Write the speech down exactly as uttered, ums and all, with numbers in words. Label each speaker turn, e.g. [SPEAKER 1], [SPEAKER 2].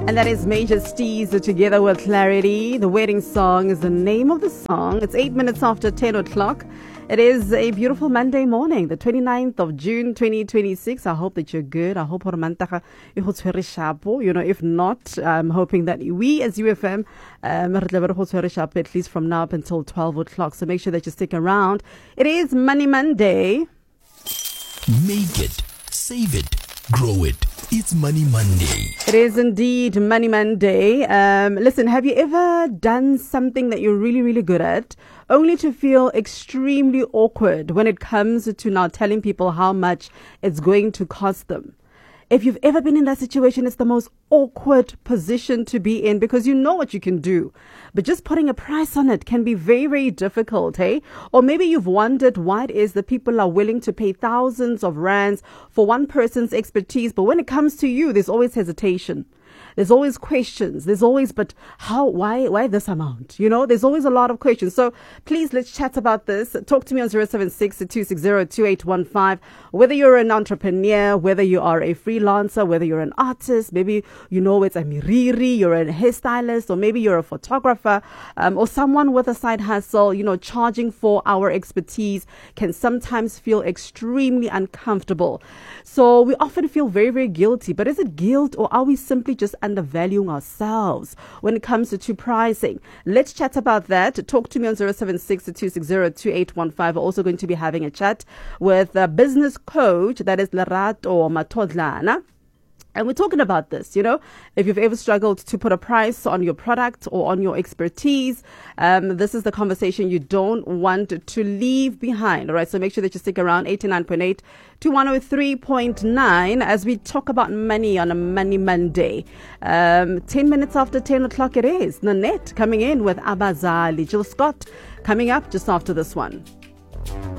[SPEAKER 1] And that is Major Steez together with Clarity. The wedding song is the name of the song. It's eight minutes after ten o'clock. It is a beautiful Monday morning, the twenty-ninth of June, twenty twenty-six. I hope that you're good. I hope you know, if not, I'm hoping that we as U F M, um, at least from now up until twelve o'clock. So make sure that you stick around. It is Money Monday.
[SPEAKER 2] Make it, save it, grow it. It's Money Monday.
[SPEAKER 1] It is indeed Money Monday. Um, listen, have you ever done something that you're really, really good at, only to feel extremely awkward when it comes to now telling people how much it's going to cost them? If you've ever been in that situation, it's the most awkward position to be in because you know what you can do. But just putting a price on it can be very, very difficult, hey? Or maybe you've wondered why it is that people are willing to pay thousands of rands for one person's expertise. But when it comes to you, there's always hesitation. There's always questions. There's always, but how, why, why this amount? You know, there's always a lot of questions. So please, let's chat about this. Talk to me on zero seven six, two six zero, two eight one five. Whether you're an entrepreneur, whether you are a freelancer, whether you're an artist, maybe, you know, it's a miriri, you're a hairstylist, or maybe you're a photographer, um, or someone with a side hustle, you know, charging for our expertise can sometimes feel extremely uncomfortable. So we often feel very, very guilty. But is it guilt, or are we simply just undervaluing ourselves when it comes to, to pricing? Let's chat about that. Talk to me on zero seven six, two six zero, two eight one five. We're also going to be having a chat with a business coach, that is Lerato Matodlana. And we're talking about this, you know, if you've ever struggled to put a price on your product or on your expertise, um, this is the conversation you don't want to leave behind. All right. So make sure that you stick around eighty-nine point eight to one oh three point nine as we talk about money on a Money Monday. Um, ten minutes after ten o'clock it is. Nanette coming in with Abazali. Jill Scott coming up just after this one.